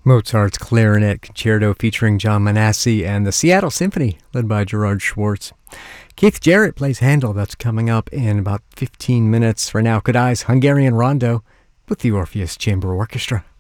Mozart's Clarinet Concerto featuring John Manassi and the Seattle Symphony led by Gerard Schwartz. Keith Jarrett plays Handel. That's coming up in about 15 minutes. For now, Kodai's Hungarian Rondo with the Orpheus Chamber Orchestra.